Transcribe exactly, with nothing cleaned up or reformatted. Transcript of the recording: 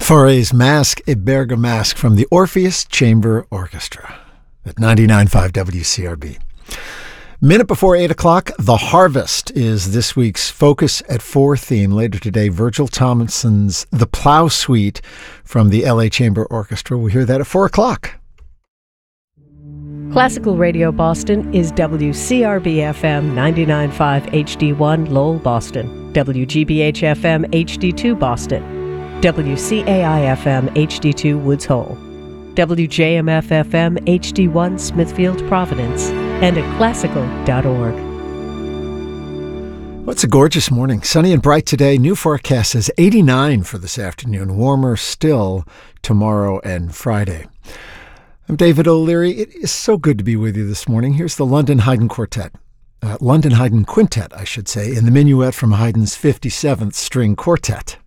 Fauré's Mask, a Bergamasque from the Orpheus Chamber Orchestra at ninety-nine point five W C R B. Minute before eight o'clock, The Harvest is this week's Focus at four theme. Later today, Virgil Thomason's The Plow Suite from the L A Chamber Orchestra. We'll hear that at four o'clock. Classical Radio Boston is W C R B F M ninety-nine point five H D one Lowell, Boston, W G B H F M H D two Boston, W C A I F M H D two Woods Hole, W J M F F M H D one Smithfield, Providence, and at classical dot org. Well, it's a gorgeous morning. Sunny and bright today. New forecast says eighty-nine for this afternoon. Warmer still tomorrow and Friday. I'm David O'Leary. It is so good to be with you this morning. Here's the London Haydn Quartet. Uh, London Haydn Quintet, I should say, in the minuet from Haydn's fifty-seventh String Quartet.